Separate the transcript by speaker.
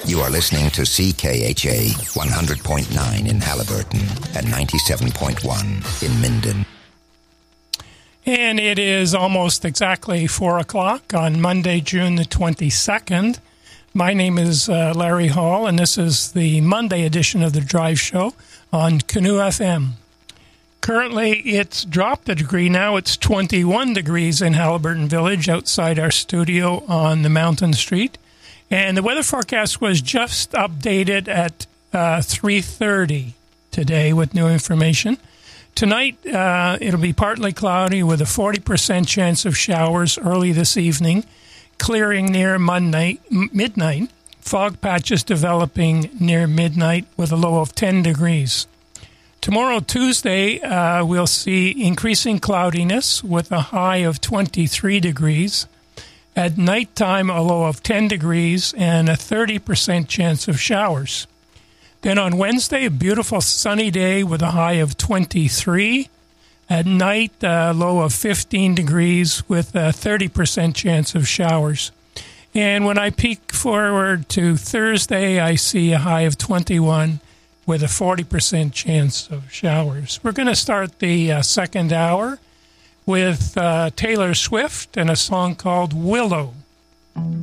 Speaker 1: You are listening to CKHA 100.9 in Halliburton and 97.1 in Minden.
Speaker 2: And it is almost exactly 4 o'clock on Monday, June the 22nd. My name is Larry Hall, and this is the Monday edition of The Drive Show on Canoe FM. Currently, it's dropped a degree now. It's 21 degrees in Halliburton Village outside our studio on the Mountain Street. And the weather forecast was just updated at 3:30 today with new information. Tonight, it'll be partly cloudy with a 40% chance of showers early this evening, clearing near midnight. Fog patches developing near midnight with a low of 10 degrees. Tomorrow, Tuesday, we'll see increasing cloudiness with a high of 23 degrees. At nighttime, a low of 10 degrees and a 30% chance of showers. Then on Wednesday, a beautiful sunny day with a high of 23. At night, a low of 15 degrees with a 30% chance of showers. And when I peek forward to Thursday, I see a high of 21 with a 40% chance of showers. We're going to start the second hour with Taylor Swift and a song called Willow.